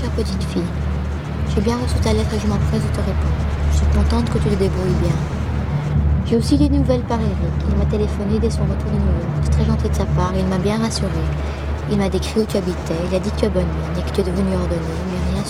petite fille. J'ai bien reçu ta lettre et je m'empresse de te répondre. Je suis contente que tu te débrouilles bien. J'ai aussi des nouvelles par Eric. Il m'a téléphoné dès son retour de New York. C'est très gentil de sa part, il m'a bien rassurée. Il m'a décrit où tu habitais, il a dit que tu as bonne mine et que tu es devenue ordonnée, mais rien